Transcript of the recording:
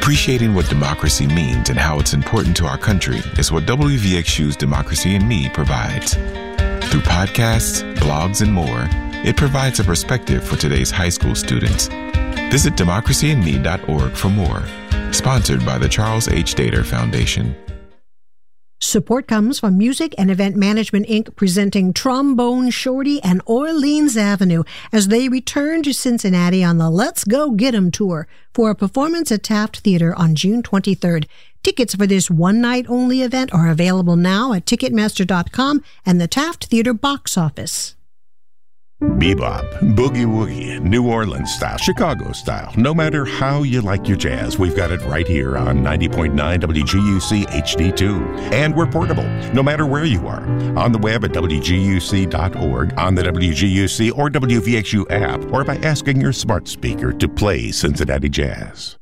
Appreciating what democracy means and how it's important to our country is what WVXU's Democracy in Me provides. Through podcasts, blogs, and more, it provides a perspective for today's high school students. Visit democracyinme.org for more. Sponsored by the Charles H. Dater Foundation. Support comes from Music and Event Management, Inc., presenting Trombone Shorty and Orleans Avenue as they return to Cincinnati on the Let's Go Get 'Em tour for a performance at Taft Theater on June 23rd. Tickets for this one-night-only event are available now at Ticketmaster.com and the Taft Theater box office. Bebop, boogie-woogie, New Orleans style, Chicago style. No matter how you like your jazz, we've got it right here on 90.9 WGUC HD2. And we're portable, no matter where you are. On the web at WGUC.org, on the WGUC or WVXU app, or by asking your smart speaker to play Cincinnati Jazz.